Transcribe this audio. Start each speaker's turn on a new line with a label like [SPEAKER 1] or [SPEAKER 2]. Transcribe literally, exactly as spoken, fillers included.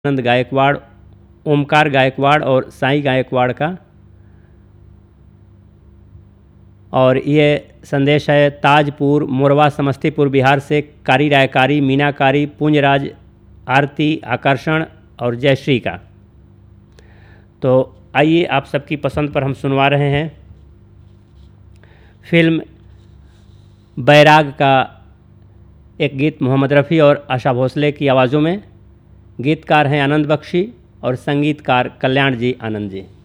[SPEAKER 1] आनंद गायकवाड़, ओमकार गायकवाड़ और साईं गायकवाड़ का। और ये संदेश है ताजपुर, मोरवा, समस्तीपुर बिहार से कारी रायकारी, मीनाकारी, पुंजराज, आरती, आकर्षण और जयश्री का। तो आइए आप सबकी पसंद पर हम सुनवा रहे हैं फिल्म बैराग का एक गीत मोहम्मद रफ़ी और आशा भोसले की आवाज़ों में। गीतकार हैं आनंद बख्शी और संगीतकार कल्याण जी आनंद जी।